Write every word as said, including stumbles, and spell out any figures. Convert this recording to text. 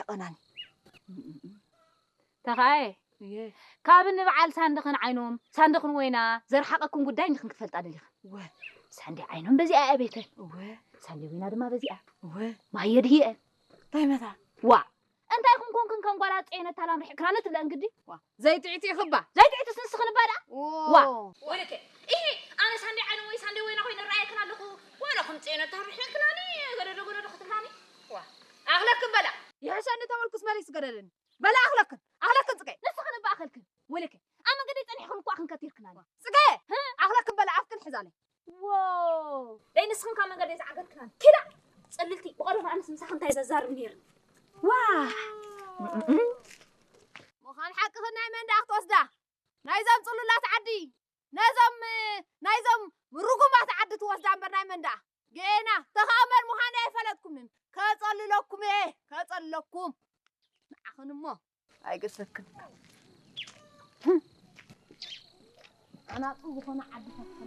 يقناني تخاي كابن بعل صندوقن عينهم صندوقن وينا زرحقكم قداي نخن كفلت عليك و صندي عينهم بزي أبيته و صندي وينا دما بزي و ما يدهي طيب متى وا انت يكون كون كن كن قالات عينه تلام رح كرانه تبلا انقدي وا زي تعيتي خبا زي تعيت سنسخن بادا وا ولك ايه انا صندي عينه وي صندي وينا خوين الراي كنا لكو ولا كنت عينه ترح كناني غدر غدر ختلاني وا اغلك بلا يا شان تملكس مالي سقدرن بلا اغلك اغلك تسقي نسخن باخلك ولك اما قدي تنحكم كو اخن كثير كناني سقي اغلك بلا عفكن حزالي واو داي نسخن كما قدي زعقت كنان كده صللتي بقرف انا مسخن تاي زار منير واه مخان حق خناي من داخ توسدا نايزم صلولات عدي نازم نايزم رغما تعدي توسدا برناي من دا جينا تخامر مخان يفلتكم كصللكم ايه كصللكم اخنمو اي قصتك انا طوب خنا عدي